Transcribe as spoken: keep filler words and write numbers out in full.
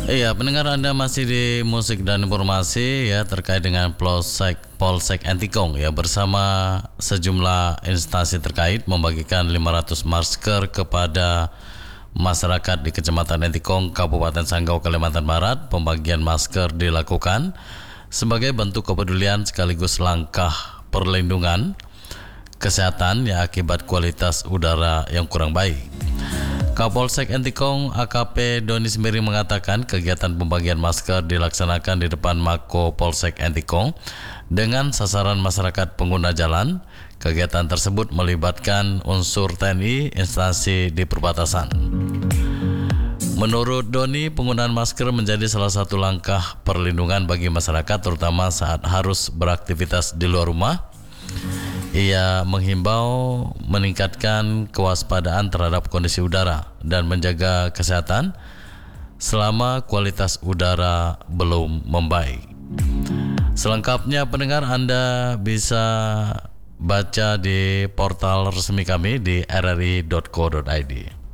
Iya, pendengar Anda masih di musik dan informasi ya terkait dengan Polsek Polsek Entikong ya, bersama sejumlah instansi terkait membagikan lima ratus masker kepada masyarakat di Kecamatan Entikong, Kabupaten Sanggau, Kalimantan Barat. Pembagian masker dilakukan sebagai bentuk kepedulian sekaligus langkah perlindungan kesehatan ya akibat kualitas udara yang kurang baik. Kapolsek Entikong A K P Doni Sembiring mengatakan kegiatan pembagian masker dilaksanakan di depan Mako Polsek Entikong dengan sasaran masyarakat pengguna jalan. Kegiatan tersebut melibatkan unsur T N I, instansi di perbatasan. Menurut Doni, penggunaan masker menjadi salah satu langkah perlindungan bagi masyarakat terutama saat harus beraktivitas di luar rumah. Ia menghimbau meningkatkan kewaspadaan terhadap kondisi udara dan menjaga kesehatan selama kualitas udara belum membaik. Selengkapnya pendengar Anda bisa baca di portal resmi kami di r r i dot co dot i d.